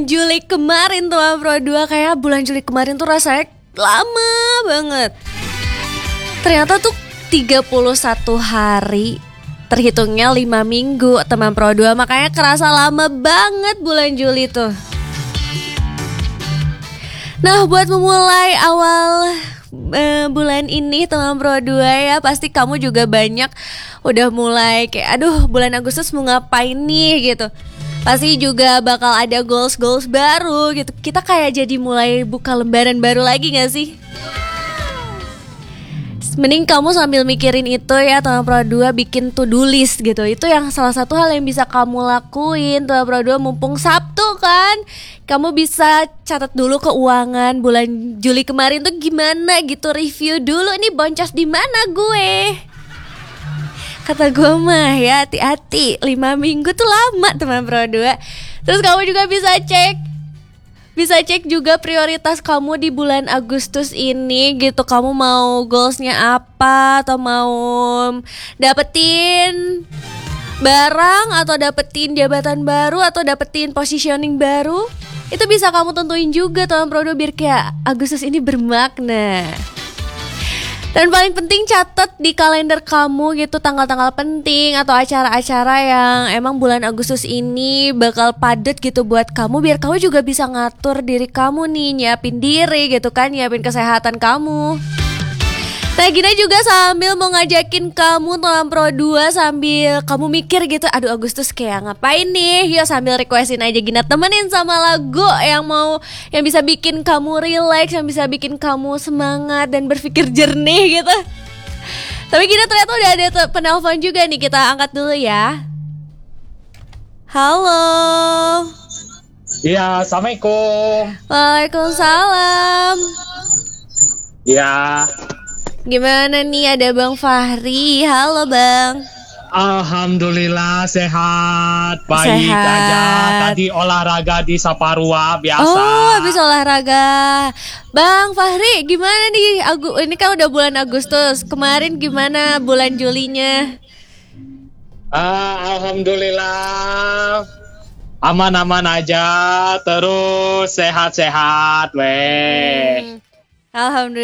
Juli kemarin tuh Pro 2, kayak bulan Juli kemarin tuh rasanya lama banget. Ternyata tuh 31 hari, terhitungnya 5 minggu teman Pro 2. Makanya kerasa lama banget bulan Juli tuh. Nah, buat memulai awal bulan ini teman Pro 2 ya, pasti kamu juga banyak udah mulai kayak aduh bulan Agustus mau ngapain nih gitu. Pasti juga bakal ada goals baru gitu. Kita kayak jadi mulai buka lembaran baru lagi gak sih? Mending kamu sambil mikirin itu ya teman Pro 2, bikin to-do list gitu. Itu yang salah satu hal yang bisa kamu lakuin teman Pro 2, mumpung Sabtu kan. Kamu bisa catat dulu keuangan bulan Juli kemarin tuh gimana gitu. Review dulu, ini boncos di mana gue. Kata gue mah ya hati-hati, 5 minggu tuh lama teman Pro 2. Terus kamu juga bisa cek juga prioritas kamu di bulan Agustus ini gitu. Kamu mau goalsnya apa, atau mau dapetin barang, atau dapetin jabatan baru, atau dapetin positioning baru. Itu bisa kamu tentuin juga teman Pro 2, biar kayak Agustus ini bermakna. Dan paling penting catat di kalender kamu gitu tanggal-tanggal penting atau acara-acara yang emang bulan Agustus ini bakal padat gitu buat kamu, biar kamu juga bisa ngatur diri kamu nih, nyiapin diri gitu kan, nyiapin kesehatan kamu. Nah Gina juga sambil mau ngajakin kamu teman Pro 2, sambil kamu mikir gitu, aduh Agustus kayak ngapain nih, yuk sambil requestin aja Gina temenin sama lagu yang bisa bikin kamu relax, yang bisa bikin kamu semangat dan berpikir jernih gitu. Tapi Gina ternyata udah ada penelpon juga nih, kita angkat dulu ya. Halo. Iya, assalamualaikum. Waalaikumsalam. Ya. Gimana nih, ada Bang Fahri. Halo Bang. Alhamdulillah sehat, baik Sehat. aja. Tadi olahraga di Saparua biasa. Oh, habis olahraga. Bang Fahri, gimana nih? Ini kan udah bulan Agustus. Kemarin gimana bulan Julinya? Alhamdulillah aman-aman aja, terus sehat-sehat weh. Alhamdulillah.